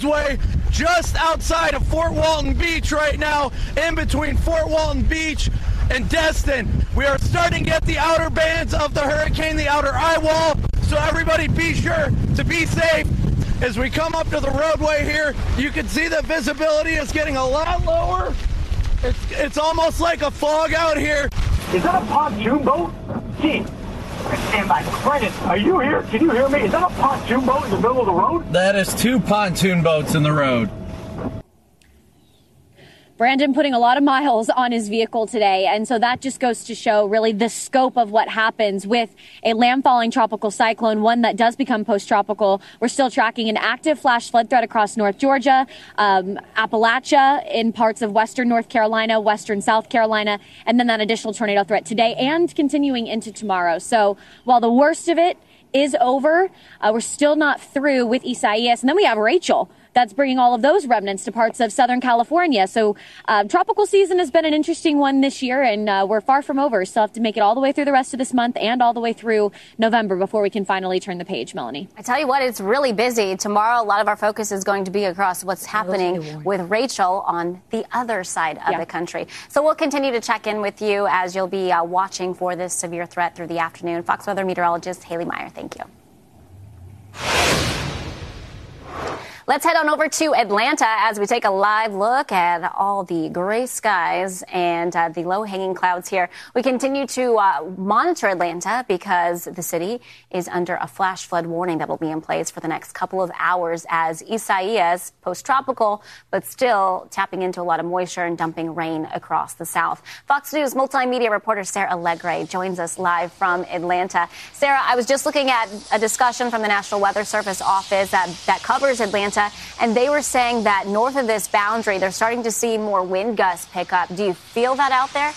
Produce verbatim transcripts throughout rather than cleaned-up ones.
Way, just outside of Fort Walton Beach right now, in between Fort Walton Beach and Destin. We are starting to get the outer bands of the hurricane, the outer eye wall, so everybody be sure to be safe. As we come up to the roadway here, you can see the visibility is getting a lot lower. It's, it's almost like a fog out here. Is that a pontoon boat? Gee, and my credit, are you here? Can you hear me? Is that a pontoon boat in the middle of the road? That is two pontoon boats in the road. Brandon putting a lot of miles on his vehicle today, and so that just goes to show really the scope of what happens with a landfalling tropical cyclone, one that does become post-tropical. We're still tracking an active flash flood threat across North Georgia, um, Appalachia, in parts of western North Carolina, western South Carolina, and then that additional tornado threat today and continuing into tomorrow. So while the worst of it is over, uh, we're still not through with Isaias. And then we have Rachel. That's bringing all of those remnants to parts of Southern California. So uh, tropical season has been an interesting one this year, and uh, we're far from over. Still have to make it all the way through the rest of this month and all the way through November before we can finally turn the page, Melanie. I tell you what, it's really busy. Tomorrow, a lot of our focus is going to be across what's happening with Rachel on the other side of yeah. the country. So we'll continue to check in with you as you'll be uh, watching for this severe threat through the afternoon. Fox Weather meteorologist Haley Meyer, thank you. Let's head on over to Atlanta as we take a live look at all the gray skies and uh, the low-hanging clouds here. We continue to uh, monitor Atlanta because the city is under a flash flood warning that will be in place for the next couple of hours as Isaias, post-tropical, but still tapping into a lot of moisture and dumping rain across the south. Fox News multimedia reporter Sarah Allegre joins us live from Atlanta. Sarah, I was just looking at a discussion from the National Weather Service office that, that covers Atlanta, and they were saying that north of this boundary, they're starting to see more wind gusts pick up. Do you feel that out there?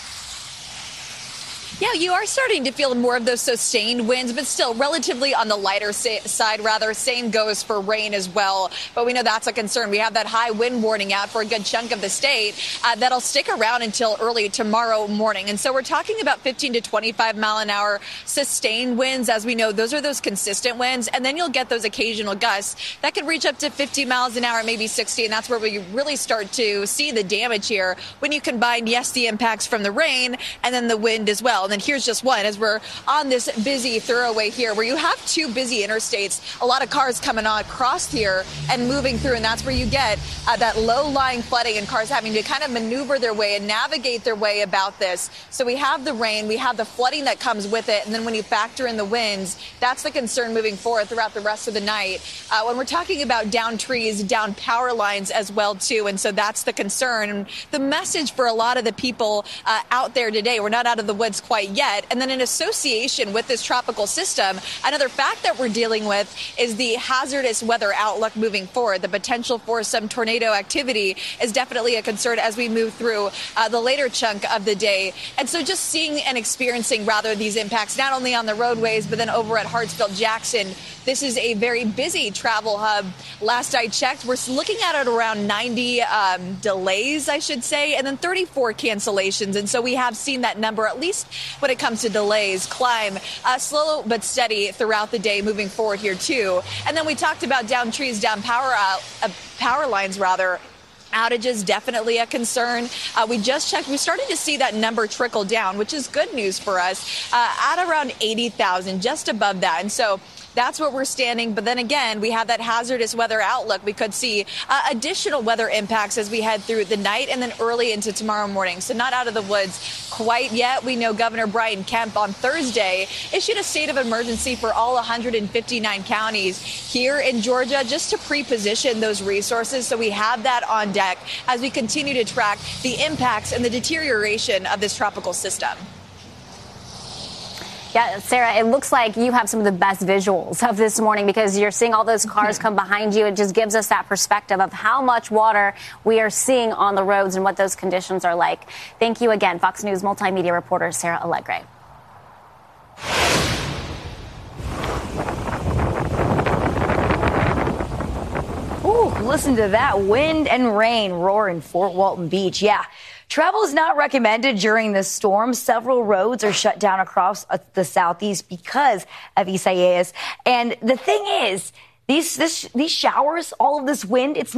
Yeah, you are starting to feel more of those sustained winds, but still relatively on the lighter side, rather. Same goes for rain as well. But we know that's a concern. We have that high wind warning out for a good chunk of the state uh, that'll stick around until early tomorrow morning. And so we're talking about fifteen to twenty-five mile an hour sustained winds. As we know, those are those consistent winds. And then you'll get those occasional gusts that could reach up to fifty miles an hour, maybe sixty. And that's where we really start to see the damage here when you combine, yes, the impacts from the rain and then the wind as well. And then here's just one as we're on this busy thoroughway here where you have two busy interstates, a lot of cars coming on across here and moving through. And that's where you get uh, that low lying flooding and cars having to kind of maneuver their way and navigate their way about this. So we have the rain, we have the flooding that comes with it. And then when you factor in the winds, that's the concern moving forward throughout the rest of the night. Uh, when we're talking about down trees, down power lines as well, too. And so that's the concern. And the message for a lot of the people uh, out there today, we're not out of the woods quite yet. And then in association with this tropical system, another fact that we're dealing with is the hazardous weather outlook moving forward. The potential for some tornado activity is definitely a concern as we move through uh, the later chunk of the day. And so just seeing and experiencing rather these impacts, not only on the roadways, but then over at Hartsfield-Jackson. This is a very busy travel hub. Last I checked, we're looking at it around ninety um, delays, I should say, and then thirty-four cancellations. And so we have seen that number, at least when it comes to delays, climb uh, slow but steady throughout the day moving forward here, too. And then we talked about down trees, down power, uh, uh, power lines, rather. Outages, definitely a concern. Uh, we just checked. We're starting to see that number trickle down, which is good news for us, uh, at around eighty thousand, just above that. And so that's where we're standing. But then again, we have that hazardous weather outlook. We could see uh, additional weather impacts as we head through the night and then early into tomorrow morning. So not out of the woods quite yet. We know Governor Brian Kemp on Thursday issued a state of emergency for all one hundred fifty-nine counties here in Georgia just to pre-position those resources. So we have that on deck as we continue to track the impacts and the deterioration of this tropical system. Yeah, Sarah, it looks like you have some of the best visuals of this morning because you're seeing all those cars come behind you. It just gives us that perspective of how much water we are seeing on the roads and what those conditions are like. Thank you again, Fox News multimedia reporter Sarah Allegre. Ooh, listen to that wind and rain roar in Fort Walton Beach. Yeah. Travel is not recommended during this storm. Several roads are shut down across the southeast because of Isaias. And the thing is, these this, these showers, all of this wind, it's